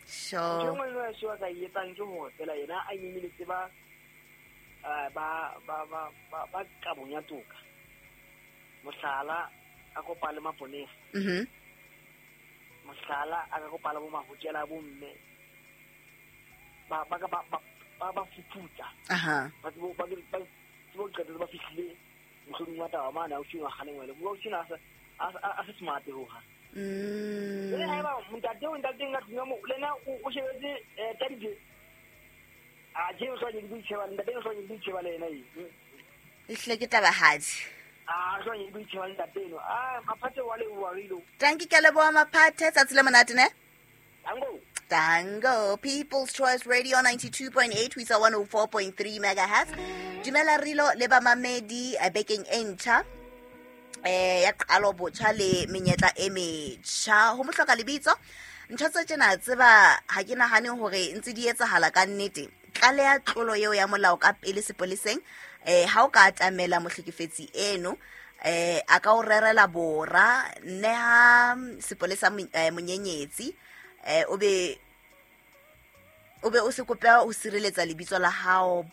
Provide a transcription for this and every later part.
Sure. Jongwe no se wa ka yetsang ke ho fela yena a nyimiletse ba ka bonya toka. Mohlala a kopale maponesa. Mohlala a ka kopala bo mahotela bo mme. Ba fuputsa. Ba qetetse ba fihlile mohlomong wa taba mana o tshwengwa kgalengwele bo tshena a se smart ho ha le ha ba montate nga tshwenga mo lena o shebetse tadije a je o swanye di tsheba ntate o swanye di tsheba lena ihle ke tabahadi swanye di tsheba ntate no maphathe wa le wa rilo tanki ke lebo maphathe tsatsile monate ne Tango People's Choice Radio 92.8 with 104.3 megahertz. Dumela Rilo le ba mamedi a bekeng entcha ya qalo botjha le menyetla e metjha ho mohloka lebitso ntho tse tsena tseba ha ke nahane hore ntse di etsahala ka nnete tlale ya tlolo eo ya molao ka pele sepoleseng ha o ka atamela mohlekefetsi eno a ka o rerela bora ne ha sepolesa monyenyetsi o be o se kopela o sireletsa lebitso la hao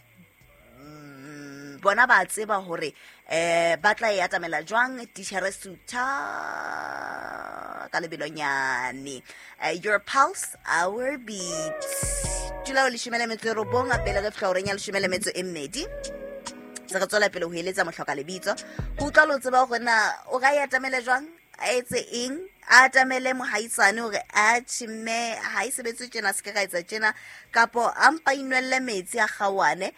bona ba tseba hore ba tla e atamela jwang titjhere Sutha ka lebelonyane your pulse our beat tula le shimele metso robong a pele re fihla oreng ya le shimele metso e mmedi se re tswela pele ho eletsa mohloka lebitso ho tla lo tseba hore na o ga e atamele jwang a etse eng a atamele mohaisane hore a tshime ha isebetse tjena se ka etsa tjena kapo ampa inwelle metsi a gawane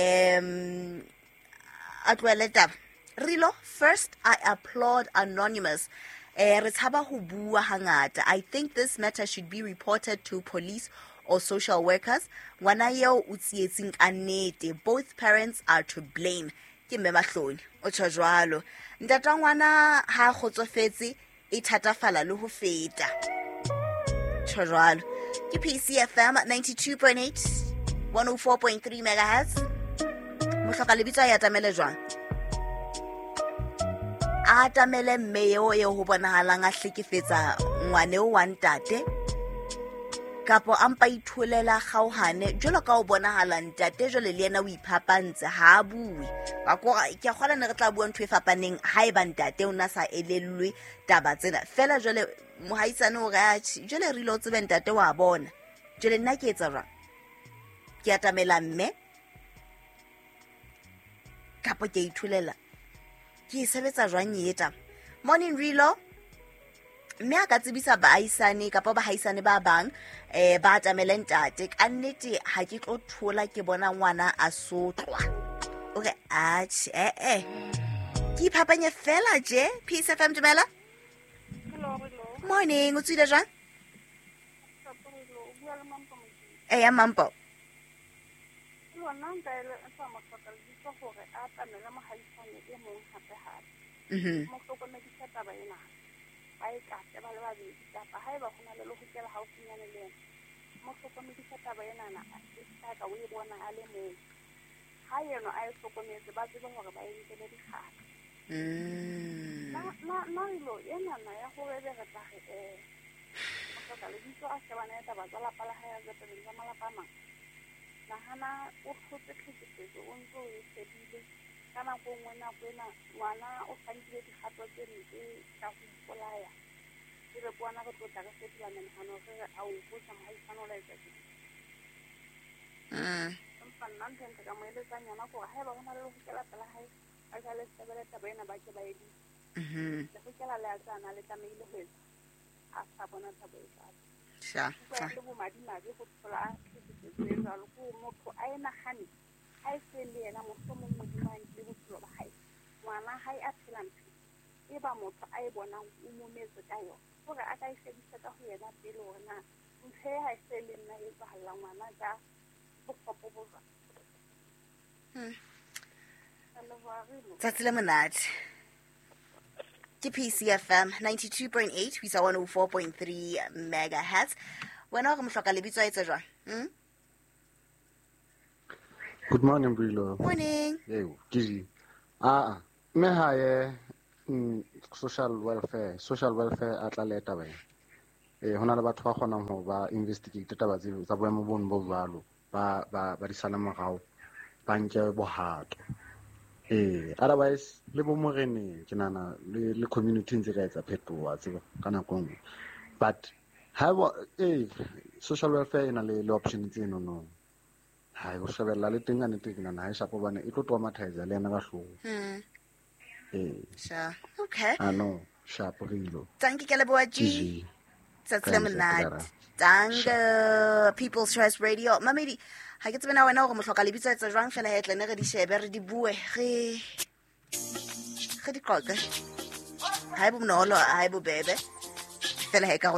a tloele taba Rilo first I applaud Anonymous re tshaba ho bua hangata I think this matter should be reported to police or social workers ngwana yeo o tsietseng ka nnete both parents are to blame ke mme Mahloni o tshwajwalo ntata ngwana ha khotsofetse e thatafala le ho feta tshwajwalo ke PCFM 92.8 104.3 megahertz mohloka lebitso ya tamele jwang a tamele mmeo ye ho bonahalang a hlekefetsa ngwane o wa ntate kapo ampa itholela gauhane jolo ka o bonahala ntate jole le yena o iphapantse ha bui ba go ke kgola ne re tla bua ntwe fapaneng ha e ba ntate o na sa elellwe taba tsena fela jole mohaisane o ga jole Rilo tsebe ntate wa bona jole nna ke etsa jwang ke atamela mme kapo ke itholela ke sebetsa jwang yeta morning Rilo mme a ka tsebisa baahisane kapa bahaisane ba bang ba atamele ntate ka nnete ha ke tlo thola ke bona ngwana a sotlwa okay ke iphapanye fela je PCFM dumela hello morning o tsile jwang ya mampo lona nka ile sa mothoka le ditso gore a atamele mohaisane e mong hape mo hlokomedi sa taba ena ba e ka se ba le babedi taba ha e ba gona le hokela ha o finyane le mo hlokomedi sa taba ena na e sa ka o e bona a le mong ha yeno a e hlokometse ba tsebe hore ba e nkele dikgaka na ilo ena na ya hore be re tla mo hloka le ditso a se bana taba tsa la pala ha ya tsa teng tsa malapa mang nahana o tlhotse tlhekefetso o ntse o e fedile ka nako nngwe nako ena ngwana o fantile dikgato tse mpe ka go ipolaya e re bona re tlotla re fetola menagano re a o botsa mohaisane o laetsa ke empa nna ntse ka mo eletsang yona gore ha e ba gona le go kela pela hae a ka le sebele taba ena ba ke ba e le go kela le a tsana le tamaile ho etsa a sa bona taba e tsa le bo madimabe go tlola jalo go motho a ena gane a se le yena motho mo modimang le bophelo ba hae ngwana hae a phela ntho e ba motho a e bonang o mometse ka yona gore a ka e sebisa ka go yena pele gore na ntho e ha se le nna e tsahalla ngwana ka bofopo bo jwa tsatsi le monate ke PCFM 92.8 with 104.3 megahertz wena go mohloka lebitso a etsa jwang Good morning, Rilo. Morning. Gigi. Me haye social welfare atla leta ba. hona le batho ba kgonang ho ba investigate taba tseo tsa boemo bono bo jwalo ba di sala morao ba nke bohato otherwise le bo moreneng ke nana le community ntse ka etsa phetoa tseba ka nako nngwe but social welfare ena le option tseno no ha go shebella le teng ane teng nana ha shapo bana e tlo traumatize le ena ka hlogo sure okay no sharp rilo thank you ke leboa G danke People's Choice Radio mamedi ha ke tsebena wena go mohloka lebitso etsa jwang fela hetle ne re di shebe re di bue ge di qoqa ha e bo mnolo ha e bo bebe fela he ka